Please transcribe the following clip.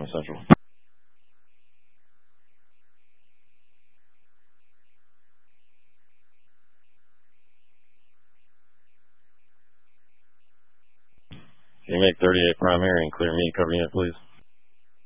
Miami Central. Can you make 38 primary and clear me, cover unit, please?